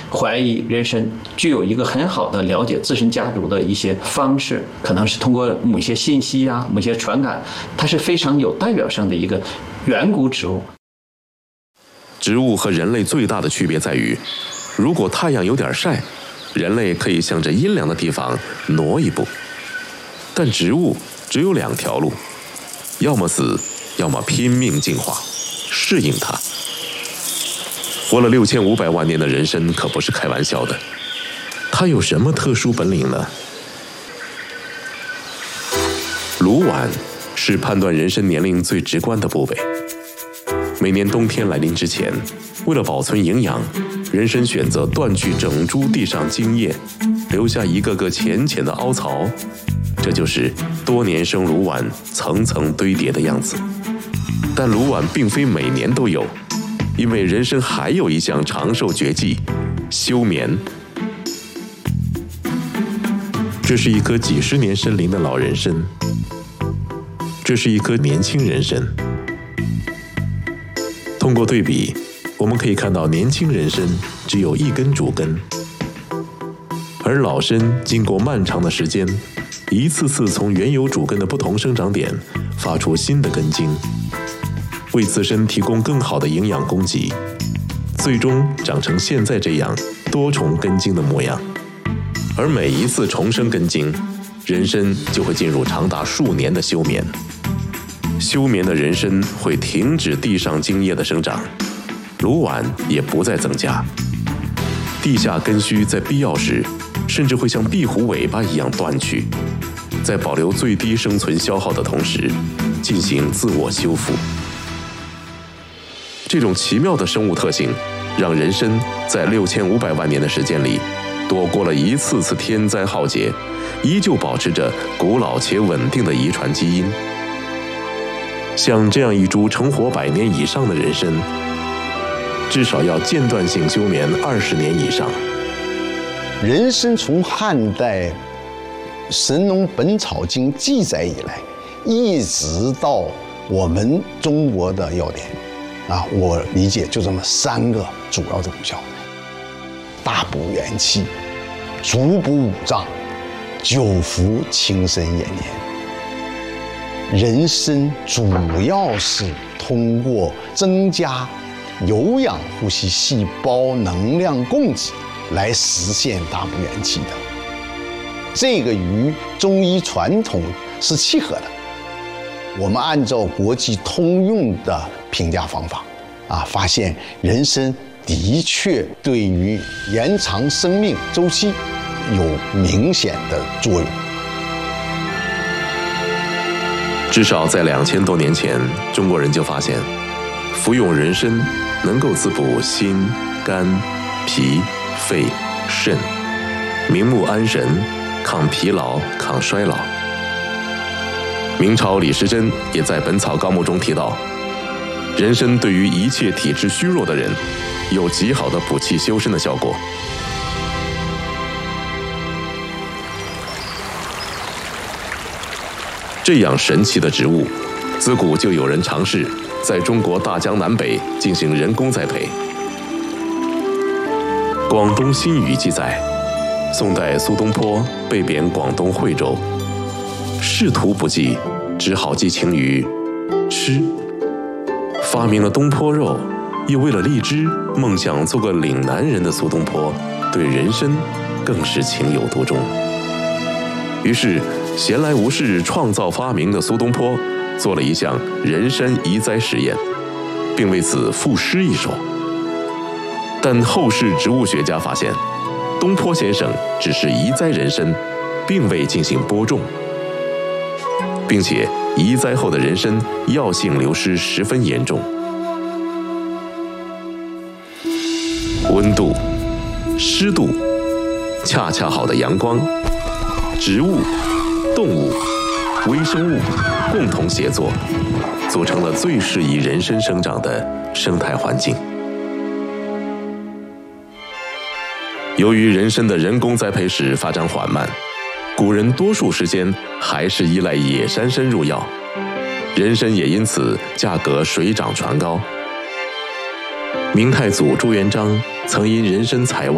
怀疑人参具有一个很好的了解自身家族的一些方式，可能是通过某些信息啊、某些传感，它是非常有代表性的一个远古植物。 植物和人类最大的区别在于，如果太阳有点晒，人类可以向着阴凉的地方挪一步，但植物只有2条路，要么死，要么拼命进化，适应它。活了6500万年的人参可不是开玩笑的，它有什么特殊本领呢？颅腕是判断人参年龄最直观的部位。每年冬天来临之前，为了保存营养，人参选择断去整株地上茎叶，留下一个个浅浅的凹槽，这就是多年生颅腕层层堆叠的样子。但颅腕并非每年都有，因为人参还有一项长寿绝技——休眠。这是一棵几十年参龄的老人参，这是一棵年轻人参。通过对比，我们可以看到年轻人参只有1根主根，而老参经过漫长的时间，一次次从原有主根的不同生长点发出新的根茎，为自身提供更好的营养供给，最终长成现在这样多重根茎的模样。而每一次重生根茎，人参就会进入长达数年的休眠。休眠的人参会停止地上茎叶的生长，颅腕也不再增加，地下根须在必要时甚至会像壁虎尾巴一样断去，在保留最低生存消耗的同时进行自我修复。这种奇妙的生物特性让人参在6500万年的时间里躲过了一次次天灾浩劫，依旧保持着古老且稳定的遗传基因。像这样一株成活100年以上的人参，至少要间断性休眠20年以上。 人参从汉代《神农本草经》记载以来，一直到我们中国的药典，我理解就这么3个主要的功效：大补元气、足补五脏、久服轻身延年。人参主要是通过增加有氧呼吸细胞能量供给来实现大补元气的，这个与中医传统是契合的。我们按照国际通用的评价方法发现人参的确对于延长生命周期有明显的作用。 至少在2000多年前，中国人就发现，服用人参能够滋补心、肝、脾、肺、肾，明目安神，抗疲劳、抗衰老。明朝李时珍也在《本草纲目》中提到，人参对于一切体质虚弱的人，有极好的补气修身的效果。这样神奇的植物，自古就有人尝试在中国大江南北进行人工栽培。广东新语记载，宋代苏东坡被贬广东惠州，仕途不济，只好寄情于吃。发明了东坡肉，又为了荔枝梦想做个岭南人的苏东坡，对人参更是情有独钟。于是闲来无事创造发明的苏东坡做了一项人参移栽实验，并为此赋诗一首。但后世植物学家发现，东坡先生只是移栽人参，并未进行播种，并且移栽后的人参药性流失十分严重。温度、湿度、恰恰好的阳光，植物、动物、微生物共同协作，组成了最适宜人参生长的生态环境。由于人参的人工栽培史发展缓慢，古人多数时间还是依赖野山参入药，人参也因此价格水涨船高。明太祖朱元璋曾因人参采望